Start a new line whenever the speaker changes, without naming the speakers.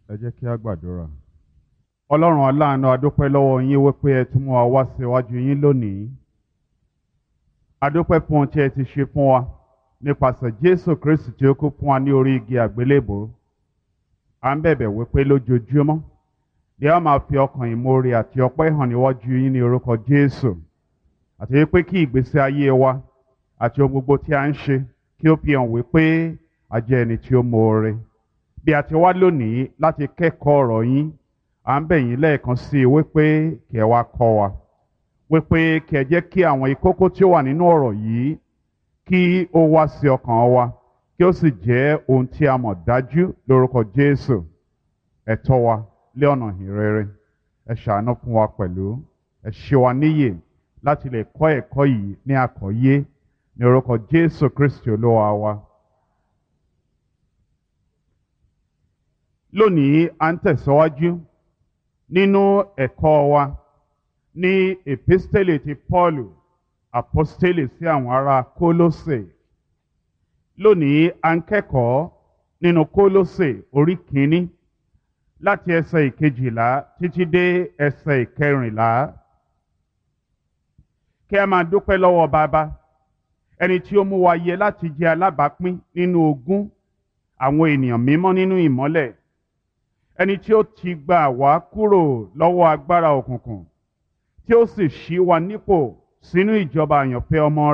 Ẹ jẹ́ kí a gbàdúrà. Ọlọ́run aláàánú, a dúpẹ́ lọ́wọ́ yín wípé ẹ tún mú wa wá síwájú yín lónìí. A dúpẹ́ fún ohun tí ẹ ti ṣe fún wa nípasẹ̀ Jésù Kristi tí ó kú fún wa ní orí igi àgbélébò. À ń bẹ̀bẹ̀ wípé lójoojúmọ́ bí a máa fi ọkàn ìmoore àti ọpẹ́ hàn níwájú yín ní orúkọ Jésù. Àti wípé kí ìgbésí ayé wa àti ohun gbogbo tí a ń ṣe kí ó fi hàn wípé a jẹ́ ẹni tí ó moore. Bí a ti wá lónìí láti kẹ́kọ̀ọ́ ọ̀rọ̀ yín, à ń bẹ̀ yín lẹ́ẹ̀kan sí i wípé kí ẹ wá kọ́ wa, wípé kí ẹ jẹ́ kí àwọn ìkókó tí ó wà nínú ọ̀rọ̀ yìí kí ó wá sí ọkàn wa, kí ó sì jẹ́ ohun tí a mọ̀ dájú lórúkọ Jésù. Ẹ tọ́ wa lé ọ̀nà ìhìnrere, ẹ ṣàánú fún wa pẹ̀lú, ẹ ṣe wa níyè láti lè kọ́ ẹ̀kọ́ yìí ní àkọ́yé ní orúkọ Jésù Kristi Olúwa wa. Lónìí à ń tẹ̀síwájú nínú ẹ̀kọ́ wa ní epistele ti Pọ́ọ̀lù apostele sí àwọn ará Kólósè. Lónìí à ń kẹ́kọ̀ọ́ nínú Kólósè orí kìíní láti ẹsẹ̀ ìkejìlá títí dé ẹsẹ̀ ìkẹrìnlá. Kí a máa dúpẹ́ lọ́wọ́ Baba, ẹni tí ó mú wa yẹ láti jẹ́ alábàápín nínú ogún àwọn ènìyàn mímọ́ nínú ìmọ́lẹ̀, ẹni tí ó ti gbà wá kúrò lọ́wọ́ agbára òkùnkùn tí ó sì ṣí wa nípò sínú ìjọba àyànfẹ́ ọmọ